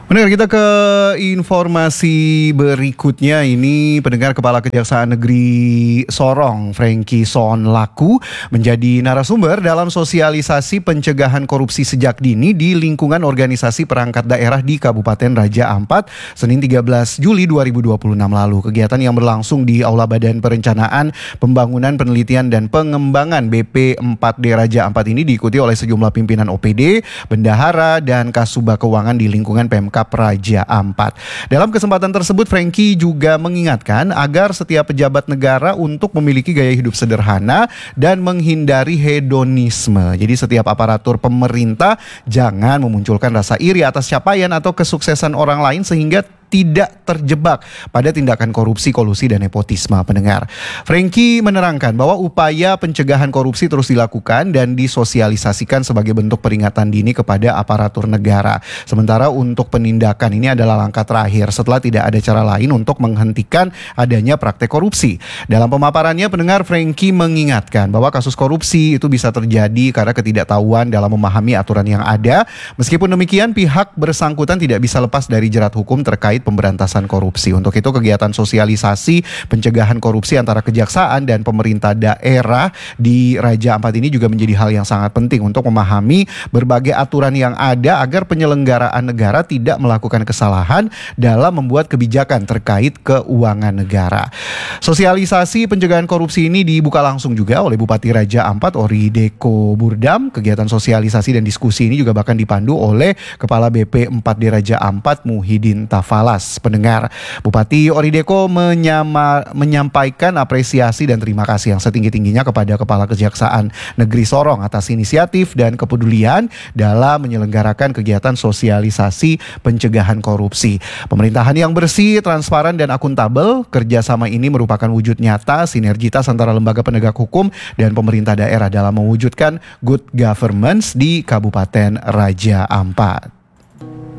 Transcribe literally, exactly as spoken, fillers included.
Benar, kita ke informasi berikutnya. Ini pendengar, Kepala Kejaksaan Negeri Sorong, Franky Sonlaku, menjadi narasumber dalam sosialisasi pencegahan korupsi sejak dini di lingkungan organisasi perangkat daerah di Kabupaten Raja Ampat, Senin tiga belas Juli dua ribu dua puluh enam lalu. Kegiatan yang berlangsung di Aula Badan Perencanaan, Pembangunan, Penelitian, dan Pengembangan B P empat D Raja Ampat ini diikuti oleh sejumlah pimpinan O P D, bendahara, dan kasubag keuangan di lingkungan Pemkab Raja Ampat. Dalam kesempatan tersebut, Franky juga mengingatkan agar setiap pejabat negara untuk memiliki gaya hidup sederhana dan menghindari hedonisme. Jadi setiap aparatur pemerintah jangan memunculkan rasa iri atas capaian atau kesuksesan orang lain sehingga tidak terjebak pada tindakan korupsi, kolusi, dan nepotisme. Pendengar, Franky menerangkan bahwa upaya pencegahan korupsi terus dilakukan dan disosialisasikan sebagai bentuk peringatan dini kepada aparatur negara. Sementara untuk penindakan ini adalah langkah terakhir setelah tidak ada cara lain untuk menghentikan adanya praktek korupsi. Dalam pemaparannya, pendengar, Franky mengingatkan bahwa kasus korupsi itu bisa terjadi karena ketidaktahuan dalam memahami aturan yang ada. Meskipun demikian, pihak bersangkutan tidak bisa lepas dari jerat hukum terkait pemberantasan korupsi. Untuk itu, kegiatan sosialisasi pencegahan korupsi antara kejaksaan dan pemerintah daerah di Raja Ampat ini juga menjadi hal yang sangat penting untuk memahami berbagai aturan yang ada agar penyelenggaraan negara tidak melakukan kesalahan dalam membuat kebijakan terkait keuangan negara. Sosialisasi pencegahan korupsi ini dibuka langsung juga oleh Bupati Raja Ampat, Ori Deko Burdam. Kegiatan sosialisasi dan diskusi ini juga bahkan dipandu oleh Kepala B P empat D Raja Ampat, Muhyiddin Tafalas. Pendengar, Bupati Ori Deko menyama, menyampaikan apresiasi dan terima kasih yang setinggi-tingginya kepada Kepala Kejaksaan Negeri Sorong atas inisiatif dan kepedulian dalam menyelenggarakan kegiatan sosialisasi pencegahan korupsi. Pemerintahan yang bersih, transparan, dan akuntabel. Kerjasama ini merupakan wujud nyata sinergitas antara lembaga penegak hukum dan pemerintah daerah dalam mewujudkan good governance di Kabupaten Raja Ampat.